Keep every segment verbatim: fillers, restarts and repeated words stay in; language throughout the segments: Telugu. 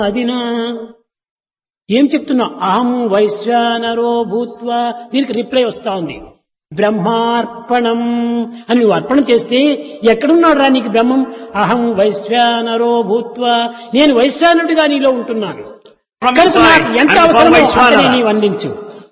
అదినా ఏం చెప్తున్నా అహం వైశ్వానరో భూత్వా దీనికి రిప్లై వస్తా ఉంది. బ్రహ్మార్పణం అని నువ్వు అర్పణ చేస్తే ఎక్కడున్నాడు రా నీకు బ్రహ్మం? అహం వైశ్వానరో భూత్వా, నేను వైశ్వానుడిగా నీలో ఉంటున్నాను కనుక నాకు ఎంత అవసరమో అంతనే నీవు అందించు.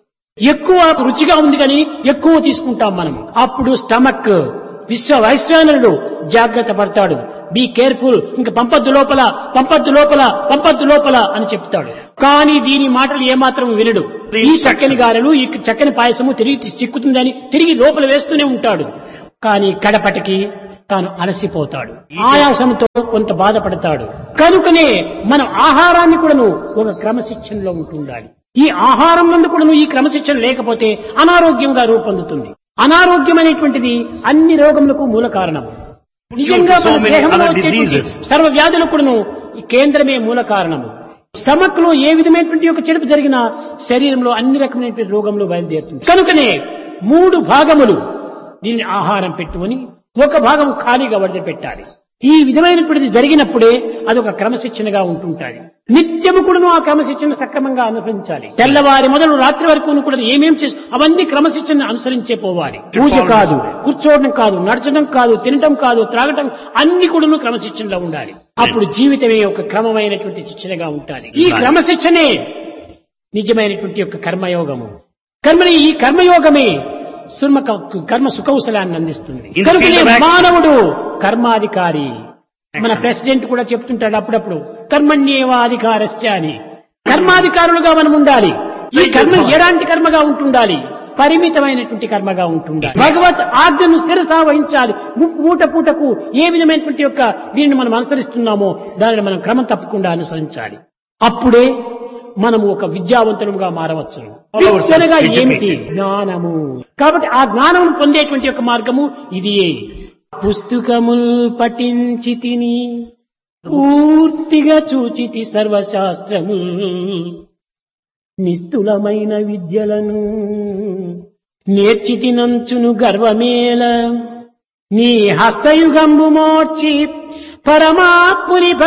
ఎక్కువ రుచిగా ఉంది కానీ ఎక్కువ తీసుకుంటాం మనం. అప్పుడు స్టమక్ విశ్వ వైశ్వానరుడు జాగ్రత్త పడతాడు. బీ కేర్ఫుల్, ఇంకా పంపద్దు లోపల, పంపద్దు లోపల, పంపద్దు లోపల అని చెప్తాడు. కానీ దీని మాటలు ఏమాత్రం వినడు. ఈ చక్కని గారెలు, ఈ చక్కని పాయసము తిరిగి చిక్కుతుందని తిరిగి లోపల వేస్తూనే ఉంటాడు. కానీ కడపటికి తాను అలసిపోతాడు, ఆయాసంతో కొంత బాధపడతాడు. కనుకనే మనం ఆహారాన్ని కూడాను ఒక క్రమశిక్షణలో ఉంటుండాలి. ఈ ఆహారం నందు కూడాను ఈ క్రమశిక్షణ లేకపోతే అనారోగ్యంగా రూపొందుతుంది. అనారోగ్యం అనేటువంటిది అన్ని రోగములకు మూల కారణము. నిజంగా మన దేహంలో వచ్చేటువంటి సర్వ వ్యాధులకు కూడాను ఈ కేంద్రమే మూల కారణము. స్టమక్ లో ఏ విధమైనటువంటి ఒక చెడుపు జరిగినా శరీరంలో అన్ని రకమైనటువంటి రోగములు బయలుదేరుతుంది. కనుకనే మూడు భాగములు దీన్ని ఆహారం పెట్టుకొని ఒక భాగం ఖాళీగా వదిలిపెట్టాలి. ఈ విధమైనటువంటిది జరిగినప్పుడే అదొక క్రమశిక్షణగా ఉంటుంటాది. నిత్యము కూడాను ఆ క్రమశిక్షణ సక్రమంగా అనుసరించాలి. తెల్లవారి మొదలు రాత్రి వరకు కూడా ఏమేం చేసి అవన్నీ క్రమశిక్షణ అనుసరించే పోవాలి. పూజ కాదు, కూర్చోవడం కాదు, నడచడం కాదు, తినటం కాదు, త్రాగటం అన్ని కూడాను క్రమశిక్షణలో ఉండాలి. అప్పుడు జీవితమే ఒక క్రమమైనటువంటి శిక్షణగా ఉండాలి. ఈ క్రమశిక్షణే నిజమైనటువంటి యొక్క కర్మయోగము. కర్మని ఈ కర్మయోగమే సుర్మ కర్మ సుకౌశలాన్ని అందిస్తుంది. కనుకనే మానవుడు కర్మాధికారి. మన ప్రెసిడెంట్ కూడా చెప్తుంటాడు అప్పుడప్పుడు కర్మణ్యేవాధికారస్య అని. కర్మాధికారులుగా మనం ఉండాలి. ఈ కర్మ ఎలాంటి కర్మగా ఉంటుండాలి? పరిమితమైనటువంటి కర్మగా ఉంటుండాలి. భగవత్ ఆజ్ఞను శిరసా వహించాలి. మూట పూటకు ఏ విధమైనటువంటి యొక్క దీనిని మనం అనుసరిస్తున్నామో దానిని మనం క్రమం తప్పకుండా అనుసరించాలి. అప్పుడే మనము ఒక విద్యావంతులుగా మారవచ్చు. విద్యనగా ఏమిటి? జ్ఞానము. కాబట్టి ఆ జ్ఞానం పొందేటువంటి యొక్క మార్గము ఇదియే. పుస్తకముల్ పఠించి తిని పూర్తిగా చూచితి సర్వశాస్త్రము, నిస్తులమైన విద్యలను నేర్చితినంచును గర్వమేల, నీ హస్తయుగంబు మోర్చి పరమాత్ముని